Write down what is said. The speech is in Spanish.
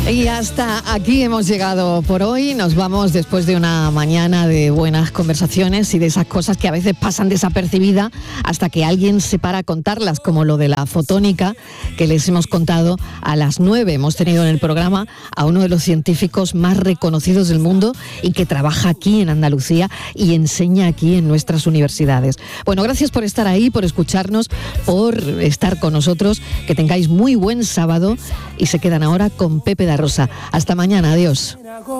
Y hasta aquí hemos llegado por hoy. Nos vamos después de una mañana de buenas conversaciones y de esas cosas que a veces pasan desapercibidas hasta que alguien se para a contarlas, como lo de la fotónica que les hemos contado a las 9. Hemos tenido en el programa a uno de los científicos más reconocidos del mundo y que trabaja aquí en Andalucía y enseña aquí en nuestras universidades. Bueno, gracias por estar ahí, por escucharnos, por estar con nosotros. Que tengáis muy buen sábado y se quedan ahora con Pepe da Rosa. Hasta mañana, adiós.